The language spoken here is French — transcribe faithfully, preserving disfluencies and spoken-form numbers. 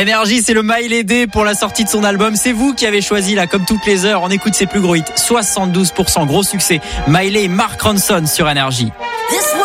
Énergie, c'est le Miley Day pour la sortie de son album. C'est vous qui avez choisi là, comme toutes les heures. On écoute ses plus gros hits. soixante-douze pour cent, gros succès. Miley et Mark Ronson sur Énergie.